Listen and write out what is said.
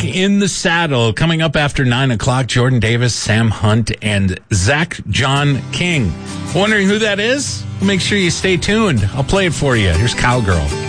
Back in the Saddle, coming up after 9 o'clock, Jordan Davis, Sam Hunt, and Zach John King. Wondering who that is? Make sure you stay tuned. I'll play it for you. Here's Cowgirl.